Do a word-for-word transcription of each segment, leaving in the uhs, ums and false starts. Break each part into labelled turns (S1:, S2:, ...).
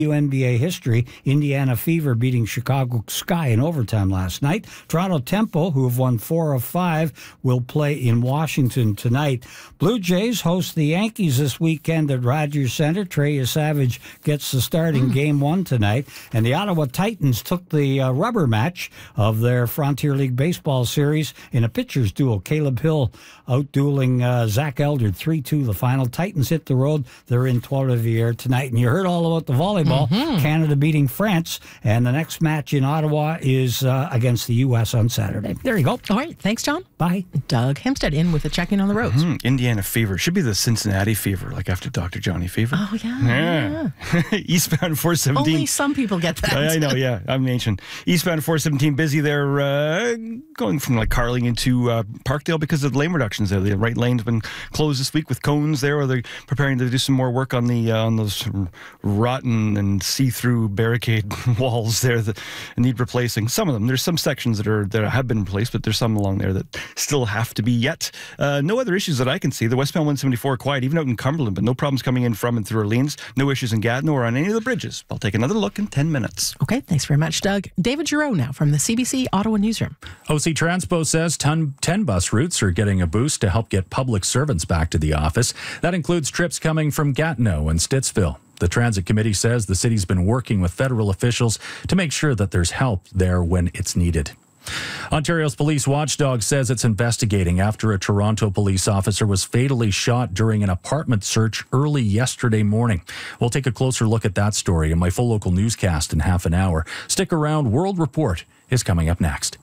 S1: N B A history, Indiana Fever beating Chicago Sky in overtime last night. Toronto Temple, who have won four of five, will play in Washington tonight. Blue Jays host the Yankees this weekend at Rogers Center. Trey Savage gets the start in mm. game one tonight. And the Ottawa Titans took the uh, rubber match of their Frontier League Baseball series in a pitcher's duel. Caleb Hill out-dueling uh, Zach Eldred three two the final. Titans hit the road. They're in Trois-Rivières tonight. And you heard all about the volleyball. Mm-hmm. Canada beating France, and the next match in Ottawa is uh, against the U S on Saturday. There you go.
S2: All right. Thanks, John.
S1: Bye.
S2: Doug Hempstead in with a checking on the roads.
S3: Mm-hmm. Indiana Fever. Should be the Cincinnati Fever, like after Doctor Johnny Fever.
S2: Oh, yeah.
S3: yeah. Eastbound four seventeen.
S2: Only some people get that.
S3: I, I know, yeah. I'm ancient. Eastbound four seventeen busy there, uh, going from like Carling into uh, Parkdale because of the lane reductions there. The right lane's been closed this week with cones there. Are they preparing to do some more work on the uh, on those rotten and see-through barricade walls there that need replacing? Some of them. There's some sections that are that have been replaced, but there's some along there that still have to be yet. Uh, no other issues that I can see. The westbound one seventy-four quiet, even out in Cumberland, but no problems coming in from and through Orleans. No issues in Gatineau or on any of the bridges. I'll take another look in ten minutes.
S2: Okay, thanks very much, Doug. David Giroux now from the C B C Ottawa Newsroom.
S4: O C Transpo says ten bus routes are getting a boost to help get public servants back to the office. That includes trips coming from Gatineau and Stittsville. The Transit Committee says the city's been working with federal officials to make sure that there's help there when it's needed. Ontario's police watchdog says it's investigating after a Toronto police officer was fatally shot during an apartment search early yesterday morning. We'll take a closer look at that story in my full local newscast in half an hour. Stick around. World Report is coming up next.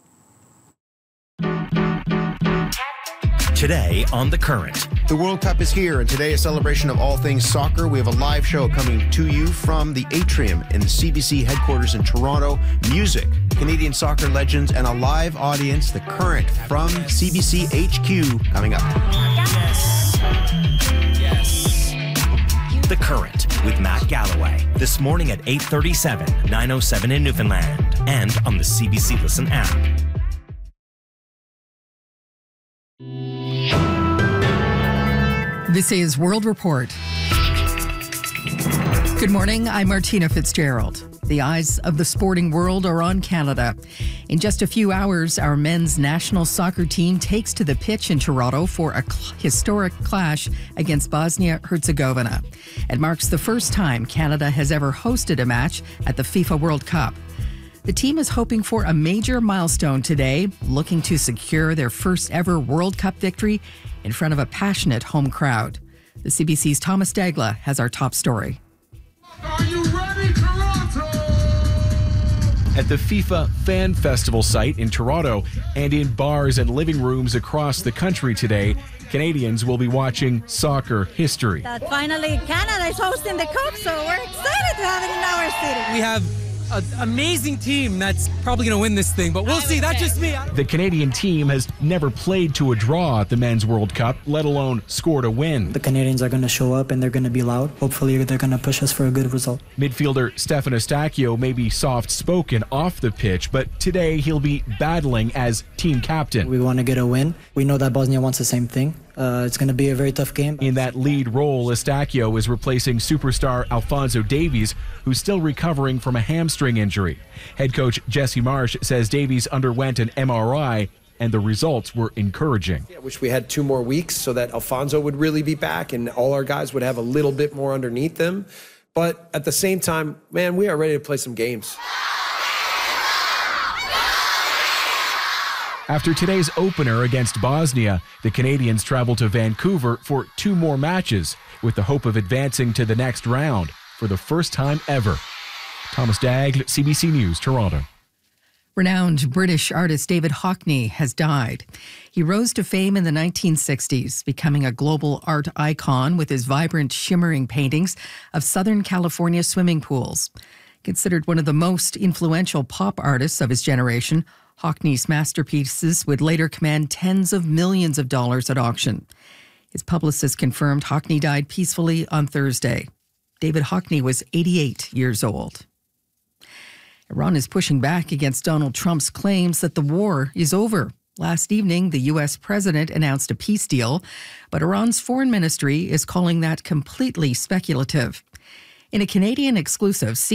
S5: Today on The Current.
S6: The World Cup is here, and today a celebration of all things soccer. We have a live show coming to you from the Atrium in the C B C headquarters in Toronto. Music, Canadian soccer legends, and a live audience. The Current from C B C H Q coming up.
S5: Yes. Yes. The Current with Matt Galloway. This morning at eight thirty-seven, nine oh seven in Newfoundland, and on the C B C Listen app.
S7: This is World Report. Good morning, I'm Martina Fitzgerald. The eyes of the sporting world are on Canada. In just a few hours, our men's national soccer team takes to the pitch in Toronto for a cl- historic clash against Bosnia-Herzegovina. It marks the first time Canada has ever hosted a match at the FIFA World Cup. The team is hoping for a major milestone today, looking to secure their first ever World Cup victory in front of a passionate home crowd. The C B C's Thomas Dagla has our top story.
S8: Are you ready, Toronto?
S9: At the FIFA Fan Festival site in Toronto and in bars and living rooms across the country today, Canadians will be watching soccer history.
S10: That finally Canada is hosting the Cup, so we're excited to have it in our city.
S11: We have an amazing team that's probably going to win this thing, but we'll see. That's just me.
S9: The Canadian team has never played to a draw at the Men's World Cup, let alone scored a win.
S12: The Canadians are going to show up and they're going to be loud. Hopefully they're going to push us for a good result.
S9: Midfielder Stefan Eustáquio may be soft-spoken off the pitch, but today he'll be battling as team captain.
S12: We want to get a win. We know that Bosnia wants the same thing. Uh, it's going to be a very tough game.
S9: In that lead role, Eustáquio is replacing superstar Alphonso Davies, who's still recovering from a hamstring injury. Head coach Jesse Marsh says Davies underwent an M R I and the results were encouraging.
S13: I wish we had two more weeks so that Alphonso would really be back and all our guys would have a little bit more underneath them. But at the same time, man, we are ready to play some games.
S9: After today's opener against Bosnia, the Canadians travel to Vancouver for two more matches with the hope of advancing to the next round for the first time ever. Thomas Dagg, C B C News, Toronto.
S7: Renowned British artist David Hockney has died. He rose to fame in the nineteen sixties, becoming a global art icon with his vibrant, shimmering paintings of Southern California swimming pools. Considered one of the most influential pop artists of his generation, Hockney's masterpieces would later command tens of millions of dollars at auction. His publicist confirmed Hockney died peacefully on Thursday. David Hockney was eighty-eight years old. Iran is pushing back against Donald Trump's claims that the war is over. Last evening, the U S president announced a peace deal, but Iran's foreign ministry is calling that completely speculative. In a Canadian exclusive,